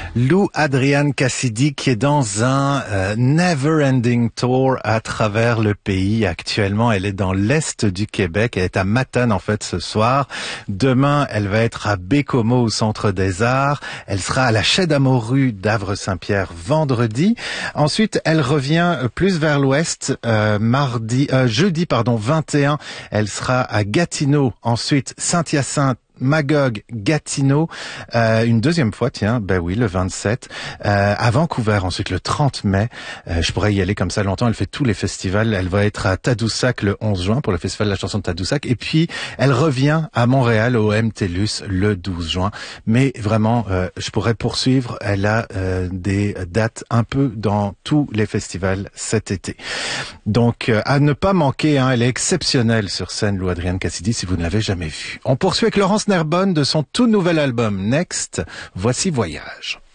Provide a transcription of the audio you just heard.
Lou Adrian Cassidy qui est dans un never-ending tour à travers le pays. Actuellement, elle est dans l'est du Québec. Elle est à Matane en fait ce soir. Demain, elle va être à Bécomo au Centre des Arts. Elle sera à la Chaie d'Amoru d'Avre-Saint-Pierre vendredi. Ensuite, elle revient plus vers l'ouest jeudi 21. Elle sera à Gatineau. Ensuite, Saint-Hyacinthe, Magog, Gatineau, une deuxième fois, tiens, ben oui, le 27, à Vancouver, ensuite le 30 mai, je pourrais y aller comme ça longtemps, elle fait tous les festivals, elle va être à Tadoussac le 11 juin pour le festival de la chanson de Tadoussac, et puis elle revient à Montréal au MTLUS le 12 juin, mais vraiment, je pourrais poursuivre, elle a des dates un peu dans tous les festivals cet été. Donc, à ne pas manquer, elle est exceptionnelle sur scène, Lou Adrian Cassidy, si vous ne l'avez jamais vue. On poursuit avec Laurence Nerbonne de son tout nouvel album Next. Voici Voyage.